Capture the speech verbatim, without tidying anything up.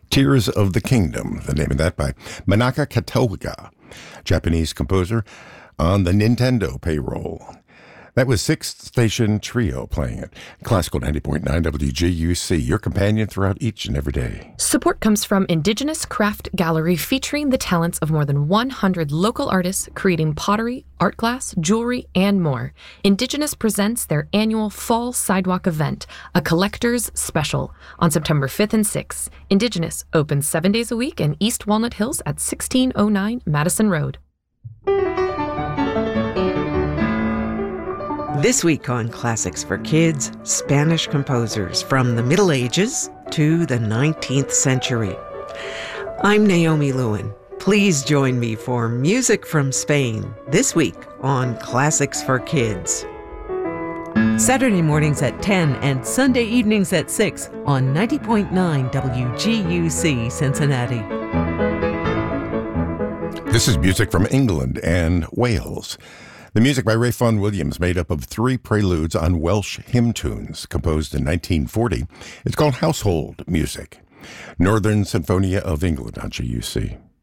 Tears of the Kingdom, the name of that by Manaka Katoga, Japanese composer on the Nintendo payroll. That was Sixth Station Trio playing it. Classical ninety point nine W G U C, your companion throughout each and every day. Support comes from Indigenous Craft Gallery, featuring the talents of more than one hundred local artists creating pottery, art glass, jewelry, and more. Indigenous presents their annual Fall Sidewalk event, a collector's special, on September fifth and sixth. Indigenous opens seven days a week in East Walnut Hills at sixteen oh nine Madison Road. This week on Classics for Kids, Spanish composers from the Middle Ages to the nineteenth century. I'm Naomi Lewin. Please join me for Music from Spain this week on Classics for Kids. Saturday mornings at ten and Sunday evenings at six on ninety point nine W G U C Cincinnati. This is music from England and Wales. The music by Ray Vaughan Williams, made up of three preludes on Welsh hymn tunes, composed in nineteen forty. It's called Household Music. Northern Sinfonia of England on G U C.